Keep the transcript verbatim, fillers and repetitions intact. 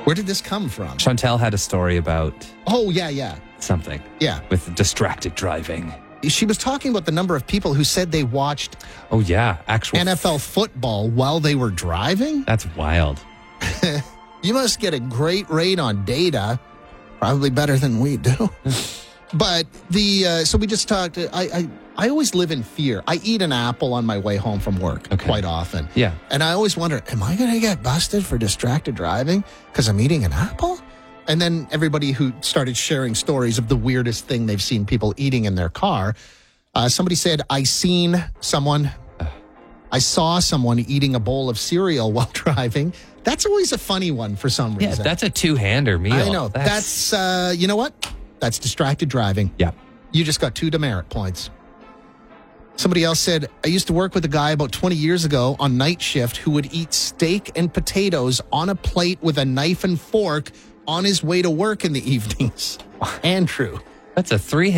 Where did this come from? Chantel had a story about Oh, yeah, yeah. something. Yeah. With distracted driving. She was talking about the number of people who said they watched Oh, yeah. Actual N F L football while they were driving. That's wild. You must get a great rate on data. Probably better than we do. But the, uh, so we just talked, I, I, I always live in fear. I eat an apple on my way home from work Okay. quite often. Yeah. And I always wonder, am I going to get busted for distracted driving because I'm eating an apple? And then everybody who started sharing stories of the weirdest thing they've seen people eating in their car. Uh, somebody said, I seen someone, I saw someone eating a bowl of cereal while driving. That's always a funny one for some Yeah, reason. that's a two-hander meal. I know. That's, uh, you know what? That's distracted driving. Yeah. You just got two demerit points. Somebody else said, I used to work with a guy about twenty years ago on night shift who would eat steak and potatoes on a plate with a knife and fork on his way to work in the evenings. Andrew. That's a three